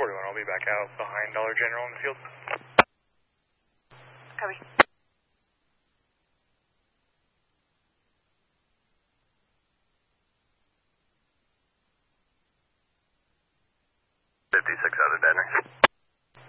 41, I'll be back out behind Dollar General in the field. Copy.